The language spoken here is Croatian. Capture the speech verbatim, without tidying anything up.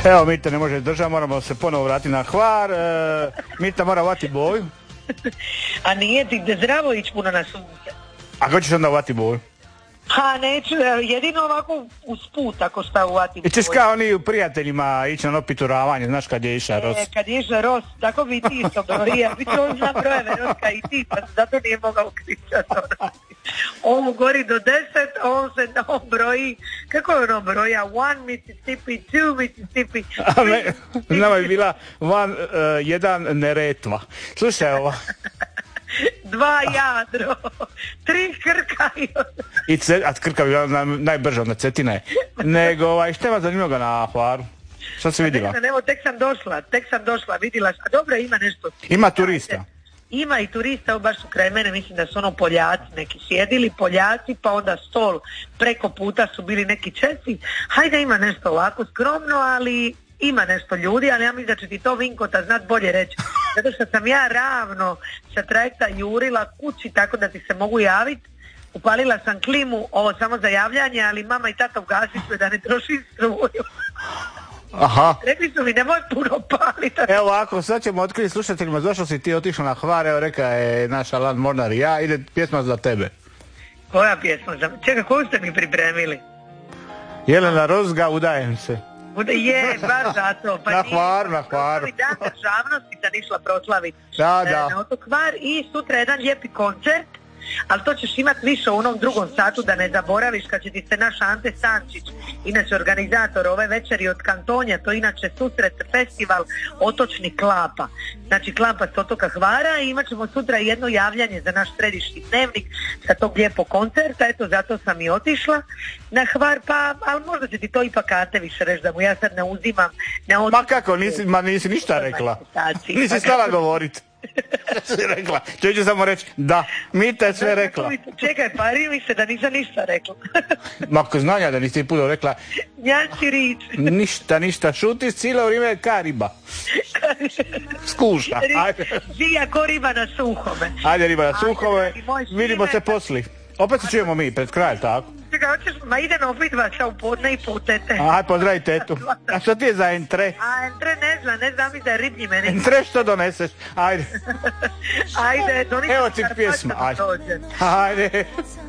Evo, Mita ne može držati, moramo se ponovo vratiti na Hvar. E, Mita mora uvati boju. A nije ti da zdravo ići puno na sunce. A kako ćeš onda uvati boju? Ha, neću, jedino ovako uz put ako šta uvati boju. I ćeš kao oni u prijateljima ići na opituravanje, znaš kad je išao Ros. E, kad je išao Ros, tako bi ti isto brojio. Biti on zna brojeve Roska i ti, pa zato nije mogao kričati. On gori do deset, on se on broji, kako je ono broja? One Mississippi, two Mississippi. Nama je bila one, uh, jedan Neretva. Slušaj ovo. Dva Jadro, tri Krka i... I ce, a Krka je bila naj, najbrža od Cetina je. Nego, ovaj, šta ima zanimljivoga na Hvaru? Šta si vidjela? Ne, evo, tek sam došla, tek sam došla, vidjela, a dobro ima nešto. Ima turista. Ima i turista, baš su kraj mene, mislim da su ono Poljaci neki sjedili, Poljaci, pa onda stol, preko puta su bili neki Česi. Hajde, ima nešto ovako skromno, ali ima nešto ljudi, ali ja mislim da će ti to Vinkota znat bolje reći. Zato što sam ja ravno sa trajekta jurila kući tako da ti se mogu javiti. Upalila sam klimu, ovo samo za javljanje, ali mama i tata ugasili su da ne troši struju. Aha. Rekli su mi nemoj puno paliti. Evo ovako, sad ćemo otkriti slušateljima zašto si ti otišla na Hvar, evo reka je naš Alan Mornar i ja, ide pjesma za tebe. Koja pjesma za... Čekaj, koju ste mi pripremili? Jelena Rozga, udajem se. Je, baš zato. Pa na Hvaru, na Hvaru. Dan državnosti sam išla proslaviti da, da. na otok Hvar i sutra jedan lijepi koncert, ali to ćeš imati više u onom drugom satu da ne zaboraviš kad će ti se naš Ante Sančić, inače organizator ove večeri od Kantonja, to inače susret festival Otočni Klapa. Znači Klapa s otoka Hvara i imat ćemo sutra jedno javljanje za naš središnji dnevnik sa tog lijepog koncerta, eto zato sam i otišla na Hvar, pa, ali možda će ti to ipak Ante više reći da mu ja sad ne uzimam. Ne ma kako, nisi, ma nisi ništa rekla. Nisi stala govoriti. Što si rekla? Čovječ ću samo reći, da, Mita je sve rekla. Čekaj, pari mi se da nisam ništa rekla. Mako znanja da nisi puno rekla. Njanci rič. Ništa, ništa, šuti cijelo vrijeme ka riba. Skuša, ajde. Zija ko riba na suhome. Ajde riba na suhome, vidimo se posli. Opet se čujemo mi, pred kraj, tako? Čekaj, hoćeš, ma idem opet vaša u podne i putete. Aj, pozdravi tetu. A što ti je za entre? A entre ne zna, ne znam mi da je ribnji meni. Entre što doneseš? Ajde. Ajde, donite. Evo ti pjesma, ajde. Ajde.